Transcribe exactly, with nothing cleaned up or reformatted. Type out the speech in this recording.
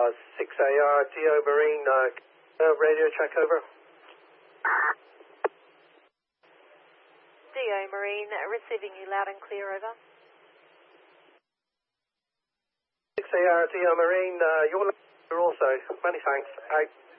Uh, six A R, D O Marine, uh, uh, radio check over. D O Marine, receiving you loud and clear, over. six A R, D O Marine, uh, you're also. Many thanks. Out.